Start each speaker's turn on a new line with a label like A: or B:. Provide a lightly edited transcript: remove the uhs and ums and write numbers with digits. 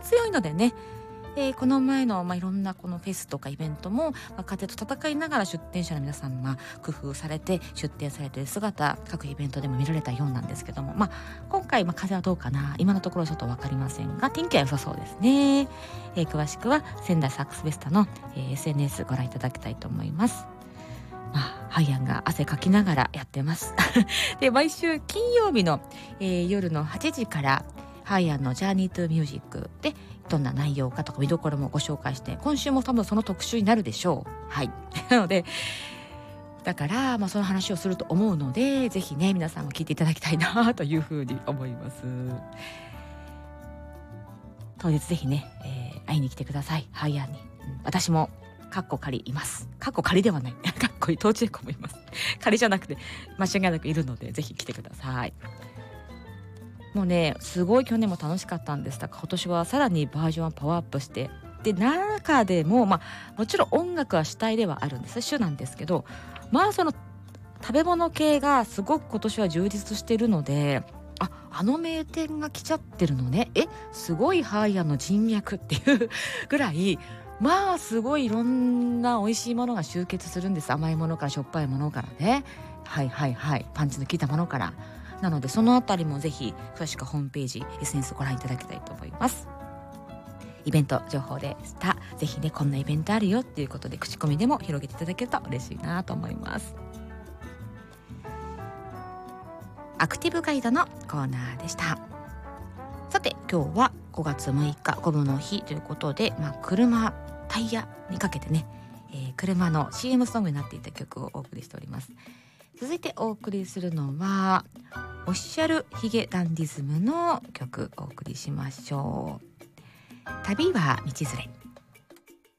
A: 強いのでね、この前の、いろんなこのフェスとかイベントも、風と戦いながら出店者の皆さんが工夫されて出店されている姿、各イベントでも見られたようなんですけども、今回、風はどうかな、今のところちょっと分かりませんが、天気は良さそうですね。詳しくは仙台サックスフェスタの、SNS ご覧いただきたいと思います。ハイアンが汗かきながらやってますで、毎週金曜日の、夜の8時からハイアンのジャーニートゥーミュージックでどんな内容かとか見どころもご紹介して、今週も多分その特集になるでしょう。はいなのでだから、その話をすると思うので、ぜひね皆さんも聞いていただきたいなというふうに思います。当日ぜひね、会いに来てください、ハイアンに。私もカッコ仮います。カッコ仮ではないカッコいい当地エコもいます。仮じゃなくて間違いなくいるので、ぜひ来てください。もうね、すごい去年も楽しかったんですが、今年はさらにバージョンはパワーアップして、で中でももちろん音楽は主体ではあるんです、主なんですけど、その食べ物系がすごく今年は充実しているので、あの名店が来ちゃってるのね、すごいハイアンの人脈っていうぐらい、すごいいろんな美味しいものが集結するんです。甘いものからしょっぱいものからね、パンチの効いたものから。なのでそのあたりもぜひ詳しくホームページ SNS ご覧いただきたいと思います。イベント情報でした。ぜひね、こんなイベントあるよっていうことで口コミでも広げていただけると嬉しいなと思います。アクティブガイドのコーナーでした。さて今日は5月6日ゴムの日ということで、車タイヤにかけてね、車の CM ソングになっていた曲をお送りしております。続いてお送りするのはオフィシャルヒゲダンディズムの曲をお送りしましょう。旅は道連れ。